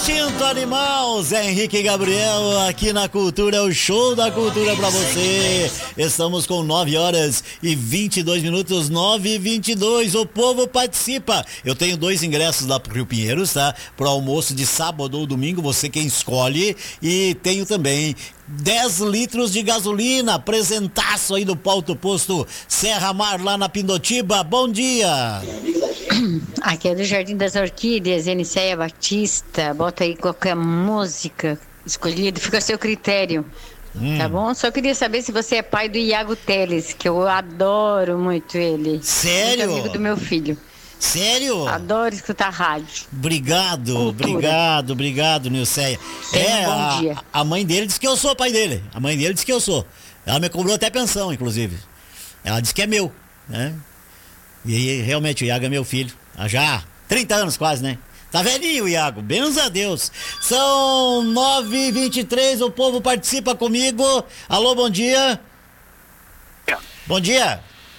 Instinto Animal, Zé Henrique e Gabriel, aqui na Cultura, o show da cultura pra você. Estamos com 9 horas e 22 minutos, 9h22. O povo participa. Eu tenho 2 ingressos lá pro Rio Pinheiros, tá? Pro almoço de sábado ou domingo, você quem escolhe. E tenho também 10 litros de gasolina, presentaço aí do Alto Posto Serra Mar, lá na Pindotiba. Bom dia. Aqui é do Jardim das Orquídeas, Eniceia Batista. Bota aí qualquer música escolhida, fica a seu critério. Tá bom? Só queria saber se você é pai do Iago Teles, que eu adoro muito ele. Sério? Muito amigo do meu filho. Sério? Adoro escutar rádio. Obrigado, Nilceia. Bom dia. A mãe dele disse que eu sou pai dele. A mãe dele disse que eu sou. Ela me cobrou até pensão, inclusive. Ela disse que é meu, né? E realmente o Iago é meu filho. Há já 30 anos quase, né? Tá velhinho o Iago, benção a Deus. São 9h23, o povo participa comigo. Alô, bom dia. Bom dia.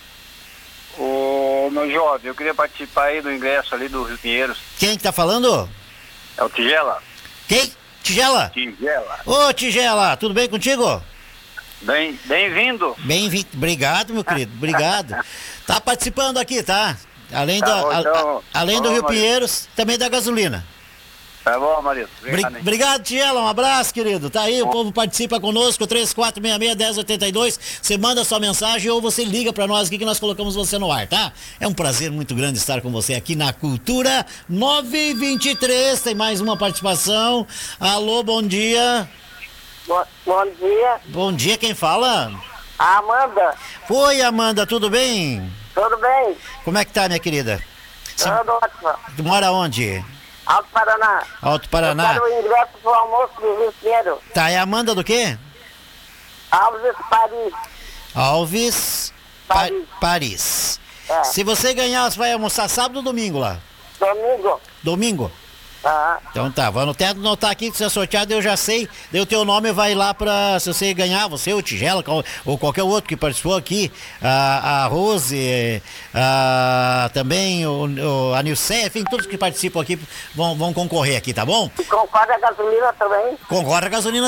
Ô, meu jovem, eu queria participar aí do ingresso ali do Rio Pinheiros. Quem que tá falando? É o Tigela? Quem? Tigela? Tigela. Ô, Tigela, tudo bem contigo? Bem-vindo. Bem-vindo, obrigado, meu querido, obrigado. Tá participando aqui, tá? Além, além do Rio Pinheiros, também da gasolina. Tá bom, marido. Obrigado, Tiela, um abraço, querido. Tá aí, o povo participa conosco, 3466-1082. Você manda sua mensagem ou você liga pra nós aqui que nós colocamos você no ar, tá? É um prazer muito grande estar com você aqui na Cultura. 9h23, tem mais uma participação. Alô, bom dia. Bom dia. Bom dia, quem fala? Amanda. Oi, Amanda, tudo bem? Tudo bem? Como é que tá, minha querida? Tudo ótimo. Tu mora onde? Alto Paraná. Alto Paraná. Eu quero o ingresso pro almoço do Rio Pinheiro. Tá, é Amanda do quê? Alves Paris. Alves Paris. É. Se você ganhar, você vai almoçar sábado ou domingo lá? Domingo. Domingo? Ah, Então tá, vou anotar aqui que você é sorteado, eu já sei. Daí o teu nome vai lá pra, se você ganhar, você, o Tigela, ou qualquer outro que participou aqui, a Rose, também a Nilceia, enfim, todos que participam aqui vão concorrer aqui, tá bom? e concorda a gasolina também? Concorre a gasolina